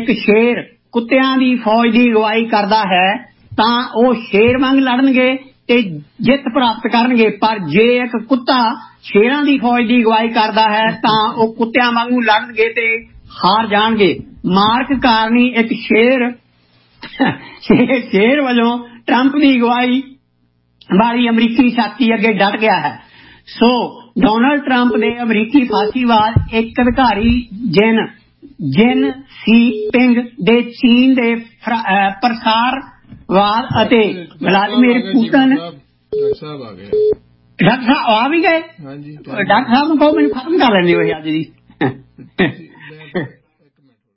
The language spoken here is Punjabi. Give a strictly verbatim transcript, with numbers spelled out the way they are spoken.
ਇੱਕ ਸ਼ੇਰ ਕੁੱਤਿਆਂ ਦੀ ਫੌਜ ਦੀ ਅਗਵਾਈ ਕਰਦਾ ਹੈ ਤਾਂ ਉਹ ਸ਼ੇਰ ਵਾਂਗ ਲੜਨਗੇ ਤੇ ਜਿੱਤ ਪ੍ਰਾਪਤ ਕਰਨਗੇ, ਪਰ ਜੇ ਇੱਕ ਕੁੱਤਾ ਸ਼ੇਰਾਂ ਦੀ ਫੌਜ ਦੀ ਅਗਵਾਈ ਕਰਦਾ ਹੈ ਤਾਂ ਉਹ ਕੁੱਤਿਆਂ ਵਾਂਗੂ ਲੜਨਗੇ ਤੇ ਹਾਰ ਜਾਣਗੇ। ਮਾਰਕ ਕਾਰਨੀ ਇੱਕ ਸ਼ੇਰ ਸ਼ੇਰ ਵਜੋਂ ਟਰੰਪ ਦੀ ਅਗਵਾਈ ਵਾਲੀ ਅਮਰੀਕੀ ਛਾਤੀ ਅੱਗੇ ਡਟ ਗਿਆ ਹੈ। ਸੋ ਡੋਨਲਡ ਟਰੰਪ ਦੇ ਅਮਰੀਕੀ ਫਾਸੀਵਾਦ ਇੱਕ ਅਧਿਕਾਰੀ ਜਿਨ ਜਿਨ ਸੀ ਪਿੰਗ ਦੇ ਚੀਨ ਦੇ ਪ੍ਰਸਾਰਵਾਦ ਅਤੇ ਵਲਾਦੀਮੀਰ ਪੁਤਨ। ਡਾਕਟਰ ਸਾਹਿਬ ਆ ਵੀ ਗਏ। ਡਾਕਟਰ ਸਾਹਿਬ ਨੂੰ ਕਹੋ ਮੈਨੂੰ ਖਤਮ ਕਰ ਲੈਂਦੇ ਹੋ ਅੱਜ ਦੀ।